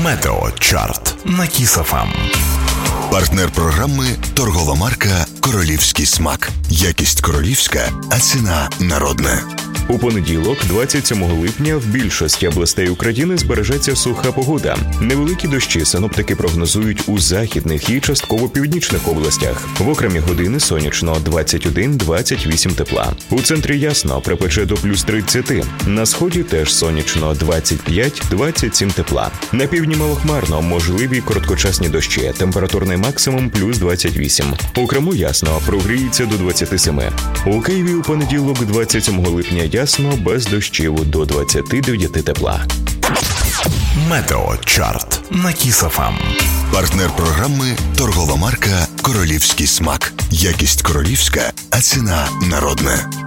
Метеочарт на Кіс ФМ. Партнер програми – торгова марка «Королівський смак». Якість королівська, а ціна народна. У понеділок, 27 липня, в більшості областей України збережеться суха погода. Невеликі дощі синоптики прогнозують у західних і частково північних областях. В окремі години сонячно 21-28 тепла. У центрі ясно, припече до плюс 30. На сході теж сонячно 25-27 тепла. На півдні малохмарно, можливі короткочасні дощі. Температурний максимум плюс 28. У Криму ясно, прогріється до 27. У Києві у понеділок, 27 липня, ясно, без дощів до 29 тепла. Метеочарт на Кіс ФМ. Партнер програми – торгова марка «Королівський смак». Якість королівська, а ціна народна.